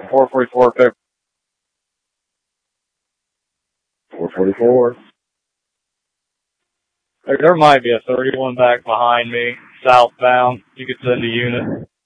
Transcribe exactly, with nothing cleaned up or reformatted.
four forty-four, okay. four forty-four. There, there might be a thirty-one back behind me, southbound. You could send a unit.